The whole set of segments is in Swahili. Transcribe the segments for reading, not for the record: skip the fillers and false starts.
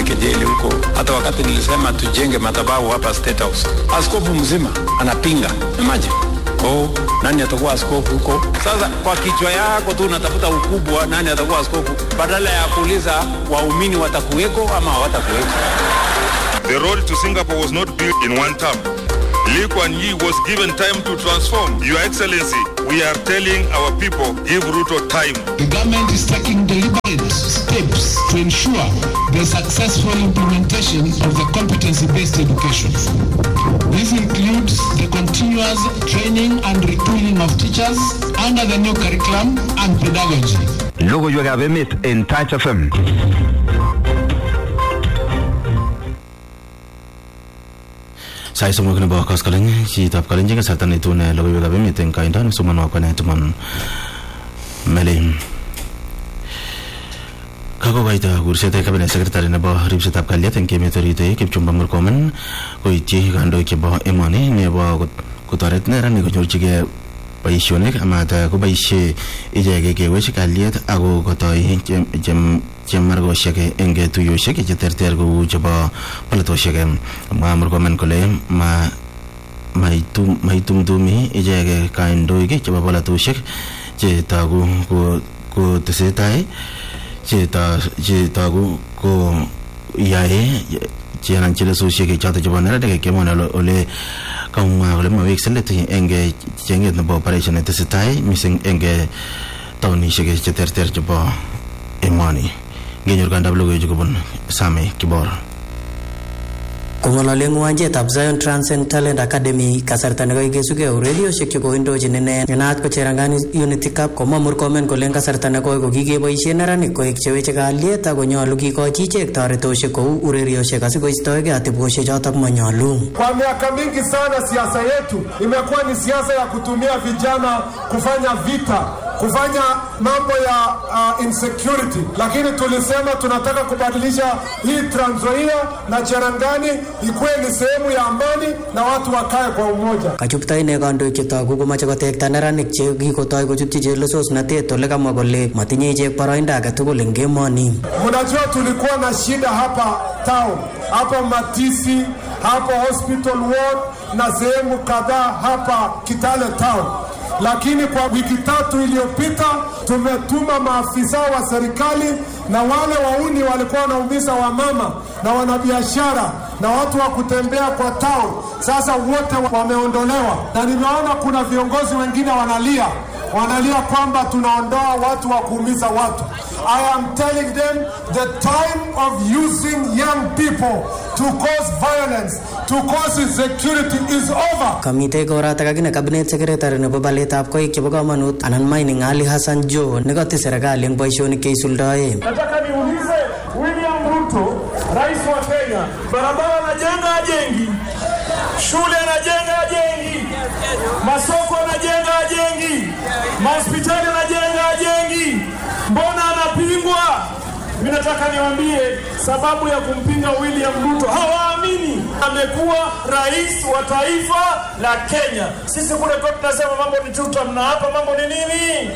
kejeli huko. Hata wakati nilisema tujenge madhabahu hapa State House, askofu mzima anapinga. Imagine. Nani atakuwa askofu huko? Sasa kwa kichwa yako tu unatafuta ukubwa, nani atakuwa askofu, badala ya kuuliza waumini watakuweko ama hawatakuweko. The road to Singapore was not built in one term. Lee Kuan Yew was given time to transform. Your Excellency, we are telling our people, give Ruto time. The government is taking deliberate steps to ensure the successful implementation of the competency-based education. This includes the continuous training and retooling of teachers under the new curriculum and pedagogy. Logoywekab emet en Touch FM. Sai somok nebo koskoling chitab Kalenjin kasarta netune logoywekab emet en kaindo nesomonwo kwane tuman Melim. Kakokoito kurset kabinet secretary nebo ribsetab kalyet en emet orit Kipchumba Murkomen koityi kandoik chebo emoni nebo kotoret neranik konyorchigei boisionik amata koboisie ichek kewech kalyet ako kotoi chemargoshek eng tuyoshek cheterter kou chebo polatosiek. Murkomen kole maitumtumi ichek kandoik chebo polatosiek chetogu kotesetai chetogu ko yae chenan chelesosiek choto chebo neranik kemone ole kaumwa kole mawekse let eng chenget nebo operation netesetai mising eng taonishek cheterter chebo emoni. Ngenyor kandab logoiwek kobun Sami Kibor. Kongolole ngwanjetab Zion Transcend Talent Academy kasarta nekoikesuke urerioshek chekoindochin ine nenaat ko Cherangani Unity Cup komwa Murkomen kole kasarta nekoi kokikeboisie neranik koek cheweche kalyet ako nyolu kikochi ichek toretosiek kou urerioshek asikoistoegei atebosiek chotok manyolu. Kwa miaka mingi sana siasa yetu imekuwa ni siasa ya kutumia vijana kufanya vita, kufanya mambo ya insecurity, lakini tulisema tunataka kubadilisha hii Trans Nzoia na Cherangani ikuwe ni sehemu ya amani na watu wakae kwa umoja. Kachupta ine kandoik chetogu komache kotekta neranik che kikotoi kochutyi chelesosnatet ole kamwa kole matinye ichek boroindo age tugul eng emoni. Mnajua tulikuwa na shida hapa town, hapa Matisi, hapa Hospital Ward na sehemu kadhaa hapa Kitale town. Lakini kwa wiki 3 iliyopita tumetuma maafisa wa serikali na wale wauni walikuwa wanaumiza wamama na wanabiashara na watu wa kutembea kwa town. Sasa wote wameondolewa na nimeona kuna viongozi wengine wanalia kwamba tunaondoa watu wa kuumiza watu. I am telling them the time of using young people to cause violence, to cause insecurity is over. Kamite korata kakine cabinet secretary nebo baletab koik chebo kamanut anan mining Ali Hassan Joe nekati serikali eng boisionik cheisuldae. Nataka niulize William Ruto, rais wa Kenya, barabara anajenga ajengi, shule anajenga ajengi, masoko anajenga ajengi, hospitali anajenga ajengi, mbona anapingwa? Mimi nataka niwaambie sababu ya kumpinga William Ruto, hawaamini amekuwa rais wa taifa la Kenya. Sisi kule kwa tunasema mambo ni tuta, mna hapa mambo ni nini?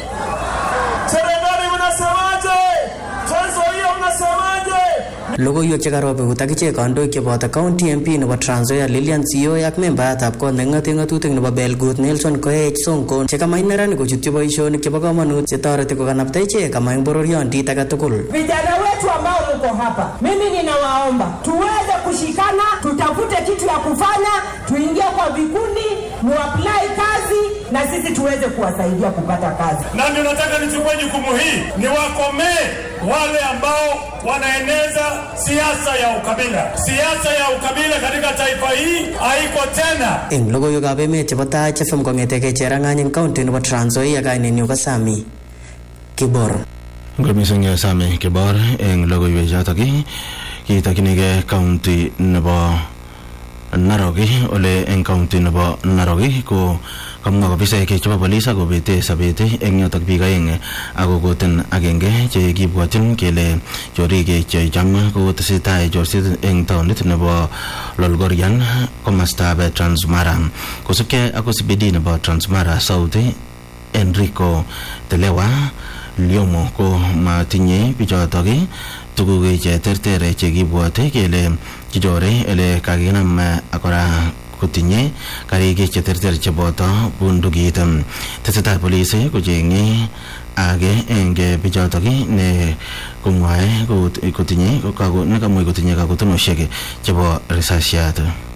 Serikali mnasemaje? Chanzo hiyo mnasemaje? Logoiwek chekarobe kutakiche kandoik cheboto county MP nebo Trans Nzoia Lilian Sioy ak membayatab kot neng'ate ng'atutik nebo Belgut Nelson Koech Sonko chekamach neranik kochutyi boisionik chebo kamanut chetoreti kokanapta ichek kama eng bororiondit age tugul. Vijana wetu ambao mko hapa, mimi ninawaomba tuweze kushikana, tutafute kitu ya kufanya, tuingie kwa vikundi, muapply kazi na sisi tuweze kuwasaidia kupata kazi. Na ndio nataka nichukue jukumu hii niwakomee wale ambao wanaeneza siasa ya ukabila. Siasa ya ukabila katika taifa hii haiko tena. Eng logoiwekab emet chebo Touch FM kong'eteke Cherangany eng county nebo Trans Nzoia kainenyu ko Sami Kibor. Ngomisong Sami Kibor eng logoiwek chotok kitakinige county nebo Narok ole eng county nebo Narok ko kamwa kabisaek chebo polis akobete sabet eng yotok biik aeng akokoten agenge che kibwatyin kele chorik checham kotesetai chorset eng taonit nebo Lolgorian komostab Transmara. Kosubkei ak OCPD nebo Transmara South Enrico Telewa Liomo ko matinye bichotok tuguk che terter che kibwote kele kijore ele kakinam akora kotinye karik che terter cheboto bundukit. Tesetai polisi kocheng'e age enge bichotok ne komwae kotinye nekamwe kotinye kakutunoshek chebo risasiat.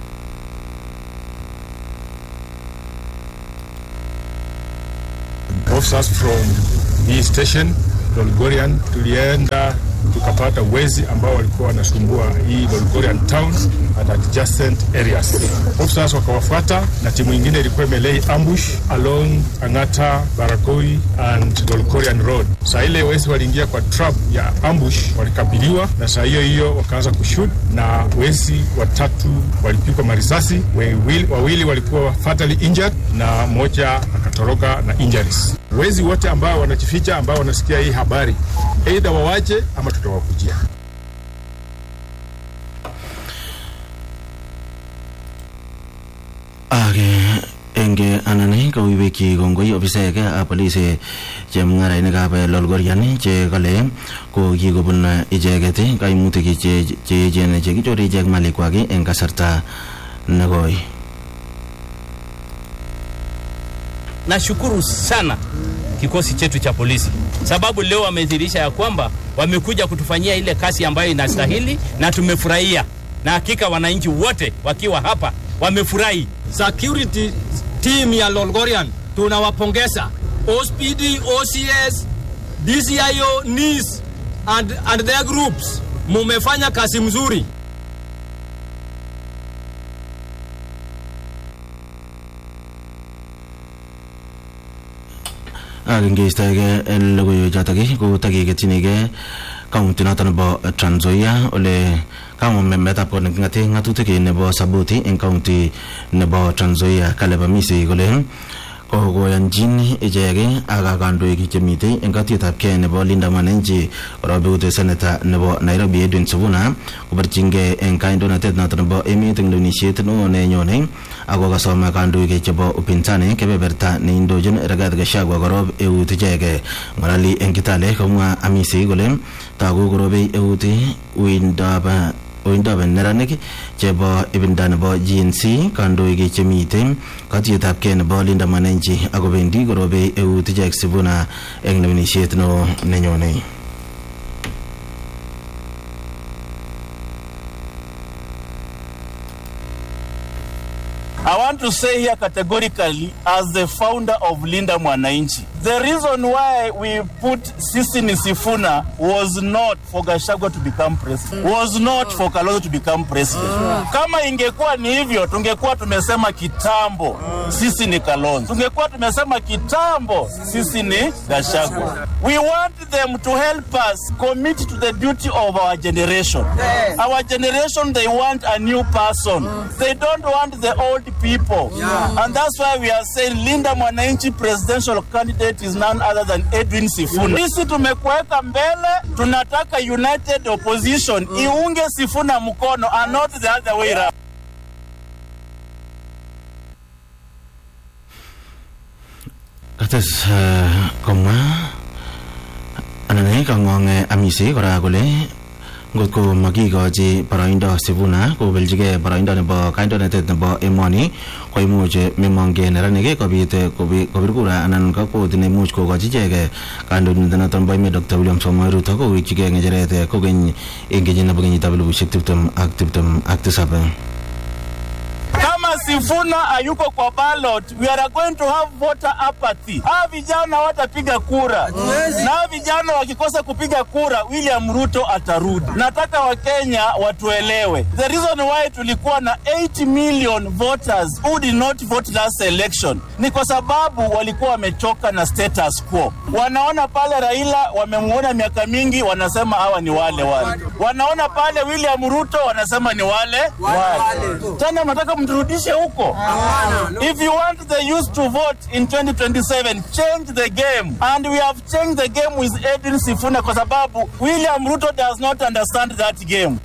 Officers from hii station Lolgorian tulienda tukapata wezi ambao walikuwa wanasumbua hii Lolgorian town and adjacent areas. Officers wakawafuata na timu nyingine ilikuwa imelay ambush along Angata, Barakoi and Lolgorian road. Saa ile wezi waliingia kwa trap ya ambush, walikabiliwa na saa hiyo wakaanza kushoot na wezi watatu walipigwa marisasi. Wawili walikuwa fatally injured na mmoja akatoroka na injuries. Wezi wote ambao wanajificha ambao wanasikia hii habari either wawache ama tutawakujia. Enge anane ka wiki gongoi ofisa ka police che mngara ne ka ba Lolgorian che kale ko kikobun icheket kaimutik che jene che kichori ichek malikwak eng kasarta negoi. Nashukuru sana kikosi chetu cha polisi sababu leo wamedhihirisha ya kwamba wamekuja kutufanyia ile kazi ambayo inastahili na tumefurahia, na hakika wananchi wote wakiwa hapa wamefurahi. Security team ya Lolgorian tunawapongeza, OSPD, OCS, DCIO, NIS and their groups, mumefanya kazi mzuri. Ngeistege logoiwek chotok ko takiketchinigei kaunti noto nebo Trans Nzoia ole kamwa memetab kot neking'ate ng'atutik nebo Saboti eng kaunti nebo Trans Nzoia Caleb Amisi kole kokoyanchin ichek ak kandoik chemitei eng katuiyetabkei nebo Linda Mwananchi korobeut seneta nebo Nairobi Edwin Sifuna kobarchingei eng kandoinatet noto nebo emet eng lewenisiet neo nenyone ako kasome kandoik chebo upinzani kebeberta neindochin Rigathi Gachagua korob eut ichek. Ng'alali eng Kitale komwa Amisi kole tagu korobei eut uindab neranik chebo ibinda nebo GNC kandoik chemite katuiyetabkei nebo Linda Mwananchi akobendi korobei eut ichek Sifuna eng lewenisiet neo nenyone. I want to say here categorically, as the founder of Linda Mwananchi, the reason why we put Sisini Sifuna was not for Gachagua to become president, was not for Kalonzo to become president. Kama ingekuwa ni hivyo, tungekuwa tumesema kitambo sisi ni Kalonzo, tungekuwa tumesema kitambo sisi ni Gachagua. We want them to help us commit to the duty of our generation. Our generation, they want a new person. They don't want the old people. And that's why we are saying Linda Mwananchi presidential candidate is none other than Edwin Sifuna. Sisi tumekuweka mbele, tunataka united opposition iunge Sifuna mkono and not the other way around. Kates komwa anane kang'ong'e Amisi kora kole ngotko makikochi boroindo Sifuna kobeljigei boroindo nebo kandoinatet nebo emoni koimuch memong'e neranik kobit kobir kura anan kakwout neimuch kokochi ichek kandoindet noton nebo emet Dr. William Samoei Ruto kowekchigei ng'echeret kokeny eng kenyit nebo kenyitab 2027. Kama Sifuna hayuko kwa ballot, we are going to have voter apathy. Hawa vijana watapiga kura. Na hawa vijana wakikosa kupiga kura, William Ruto atarudi. Nataka Wakenya watuelewe. The reason why tulikuwa na 8 million voters who did not vote last election ni kwa sababu walikuwa wamechoka na status quo. Wanaona pale Raila wamemuona miaka mingi, wanasema hawa ni wale. Wanaona pale William Ruto wanasema ni wale. Tena nataka mturudishe huko. If you want the youth to vote in 2027, change the game. And we have changed the game with Edwin Sifuna kwa sababu William Ruto does not understand that game.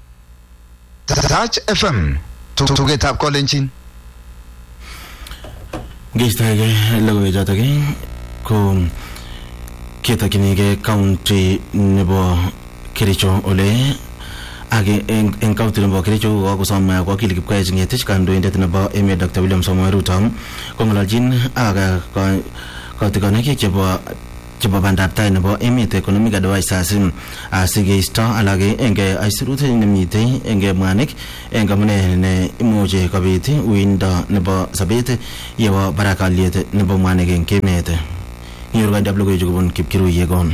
Touch FM. Tugetab kolenjin. Geistaige logoiwek chotok ko ketakyinige county nebo Kericho ole age en county nebo Kericho ko kosom wakili Kipkoech Ngetich kandoindet nebo emet Dr. William Samoei Ruto kong'ololjin ak kotigonik chebo bandab tai nebo emet economic advisors asigeisto alage eng aisurut nemitei eng mwanik eng amune ne imuche kobit uindo nebo sobet yewo barak alyet nebo mwanik eng emet. Nyoru logoiwek kobun Kipkirui Yegon.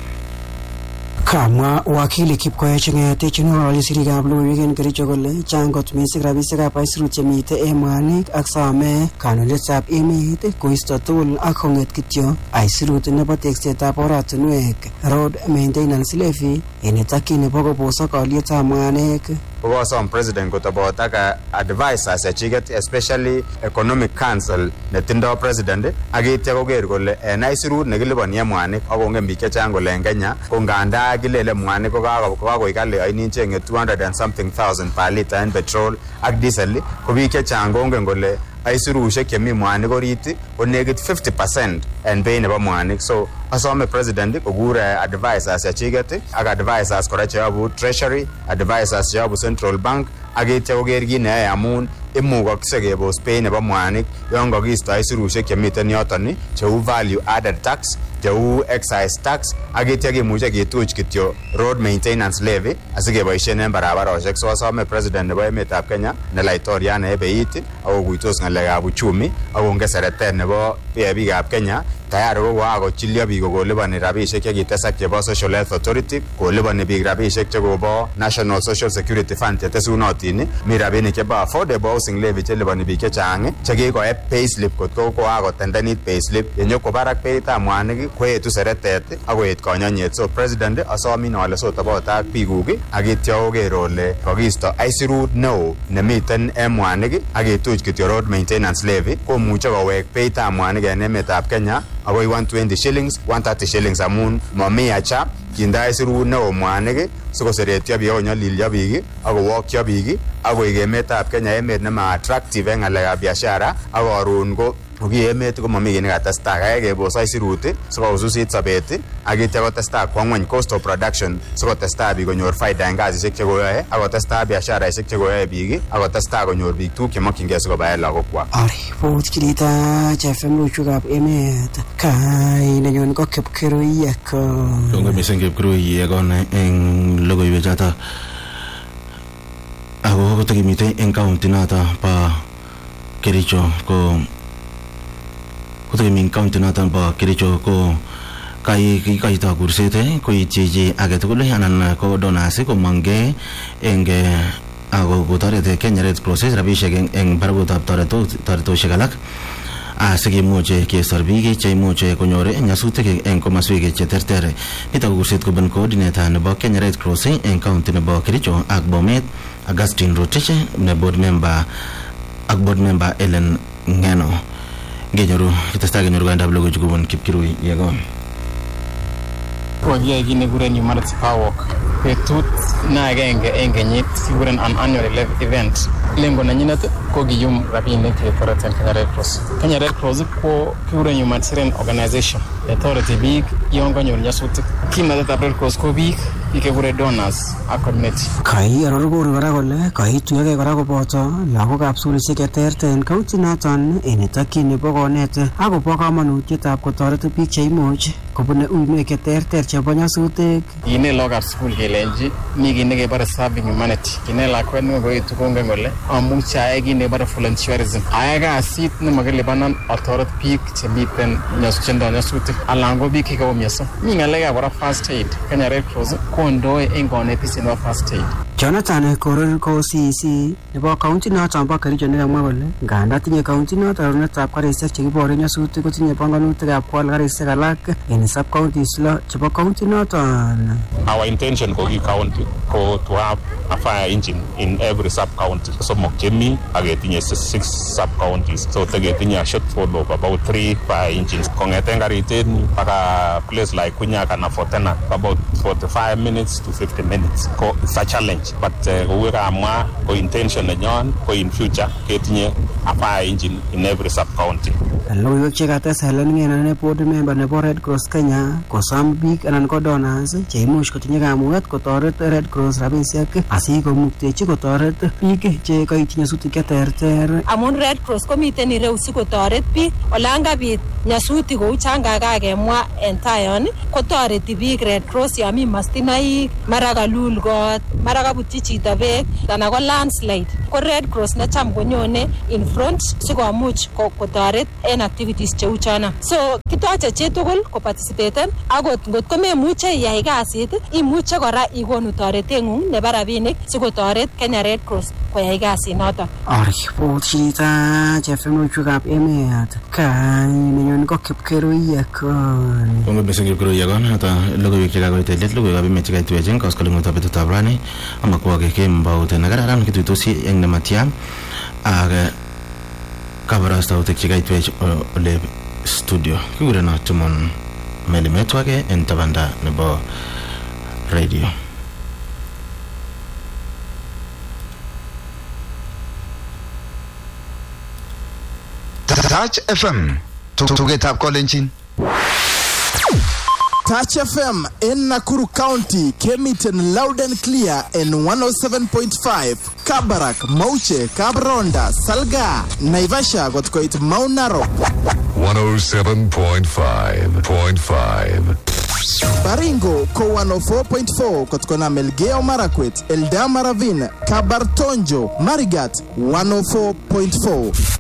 Kamwa wakili Kipkoech Ngetich ng'ololi sirikab logoiwek en Kericho kole chang kot mising rabisiekab aisurut chemitei en mwanik ak some kandoindetab emet koisto tugul ak kong'et kityo aisurut nebo teksetab oratinwek road maintenance levy en takyin nebo kobosok alyetab mwanik. Kokosom president kotobot ak advisors chechiket especially economic council netindo president ak itya koker kole en aisurut nekiliponi mwanik ak kongen biik chechang kole en Kenya ko nganda kilele mwanik ko kakoik kali ainin chenge 200 and something thousand per liter en petrol ak diesel ko biik chechang kongen kole aisurushek chemi mwanik orit ko negit 50% en bei nebo mwanik. So asome president kokur advisors chechiket ak advisors kora cheyobu treasury, advisors cheyobu central bank ak itya koker kit neyoe amun imukokse kebos bei nebo mwanik yon kakiisto aisurushek chemiten yoton cheu value added tax, cheu excise tax ak itya kimuche kituch kityo road maintenance levy asikeboisien en barabaroshek. So asome president nebo emetab Kenya ne laitoriat ne beit ak kokuitos ng'alekab uchumi ak konge seretet nebo biikab Kenya tayari ko kochilyo biik koliponi rabisiek chekitesak chebo Social Health Authority, koliponi biik rabisiek chekobo National Social Security Fund chetesunotin, mi rabinik chebo affordable housing levy cheliponi biik chechang chekikoep payslip kotko kokakotendenit payslip yenyoko barak beitab mwanik koetu seretet ak koet konyonyet. So president asomin ale sotobot ak biikuk ak itya koker ole kakiisto aisurut neo nemiten en mwanik ak kituch kityo road maintenance levy komuche kowek beitab mwanik en emetab Kenya akoi 120 shillings, 130 shillings amun mami acha kinde aisurut neo mwanik sikoseretyo biik akonyolilyo biik akowokyo biik akoik emetab Kenya emet nema attractive en ng'alekab biashara ak karon ko ki emet ko mami kit nekatestai kaya kebos aisurut sikoususit sobet ak itya kotestai kwo ng'weny cost of production sikotestai biik konyor faida en kasisiek chekoyoe ak kotestai biasharaisiek chekoyoe biik ak kotestai konyor biik tuguk chemokyingei sikobaen lagokwak. Aripot kilita FM logoiwekab emet kainenyon ko Kipkirui Yegon. Kongoi mising Kipkirui Yegon eng logoiwek chotok. Ako kotakimite eng county noto pa Kericho ko kotakiming county noton po Kericho ko kaito kurset koityi chi agetugul anan ko donors komongei eng ako kotoret Kenya Red Cross rabisiek eng barakutab toretosiek alak asikimuche kesor biik cheimuche konyor nyasutik eng komaswek cheterter. Nitok kurset kobun coordinator nebo Kenya Red Cross eng county nebo Kericho ak Bomet Augustine Rotich ne board member ak board member Ellen Ngeno. Genyoru kitestai genyoru gandab logoiwek kobun Kipkirui Yegon. Kokiyai kit nekikuren humanity power walk betut na agenge en kenyit kikuren an annual event. Lengo nenyinet ko kiyum rabinik chetoreten Kenya Red Cross. Kenya Red Cross ko kikuren humanitarian organization netoreti biik yon kanyor nyasutik. Kimnotetab Red Cross ko biik kekure donors ak community. Kai arorukuri kora kole kaituyokei kora koboto lagokab sukulisiek cheterter en county noton en takyin nebo konet akobo kamanutietab kotoret biik cheimuch kobune uinwek cheterter chebo nyasutik. Kinet lagokab sukul kelenji mi kit nekebore serving humanity. Kinet lakwet nekoitu kongen kole amuche ayai kit nekebore volunteerism. Ayai kasit nemakilipanan atoret biik chemiten nyasutik alan ko biik chekaumianso. Mi ng'alekab kora first aid. Kenya Red Cross kondoi eng konetisiet nebo first aid. Jonathan Korir ko CEC nebo county noton bo Kericho nekamwa kole nganda tinye county noton rorunetab karisiek chekibore nyasutik kotinye panganutikab kwal karisiek alak en sub counties lo chebo county noton. Our intention for the county ko to have a fire engine in every sub county. Somok chemi agetinye 6 sub counties. So tegetinye a shortfall of about 3 fire engines. Kongeten Gariteni mpaka place like Kunyaka na Fortena about 45 minutes to 50 minutes. It's a challenge. much, but we are ko intention nenyon ko in future ketinye a fire engine in every sub county. Logoiwek chekates Helen Ng'eno board member nebo Red Cross Kenya kosom biik anan ko donors cheimuch kotinye kamuget kotoret Red Cross rabisiek asikomuktechi kotoret biik che koityi nyasutik cheterter. Amun Red Cross komiten ireu sikotoret biik olan kabit nyasutik kou changakakemwa en tayon kotoreti biik Red Cross yami mastinoik, mara kalul kot, mara kabutyi chito beek anan ko landslide, ko Red Cross necham konyone in front sikomuch kotoret en activities cheu chana. So kitoche chitugul koparticipaten akot ngot komemuche iyai kasit imuche kora ikonu toreteng'ung nebo rabinik sikotoret Kenya Red Cross koyai kasinoto. Aripot chita chefemuchukab emet kainenyon ko Kipkeruiyakon. Kongo beseng Kipkeruiyakon ata logoiwek chekakoit let logoiwekab emet chekaitwechen koskolengutab betutab rani amakwake kembaut nekararan kituitosi eng nematya ak kabarastautik chekaitwech ole studio kikuren Timon Melimetwake en tabanda nebo radio. Touch FM tugetab kolenjin. Touch FM in Nakuru County came it in loud and clear in 107.5. Kabarak, Mauche, Kabronda, Salga, Naivasha got quite Mount Narok. 107.5. Baringo ko 104.4 kotkona Melgeo Marakwet, Eldama Ravine, Kabartonjo, Marigat 104.4.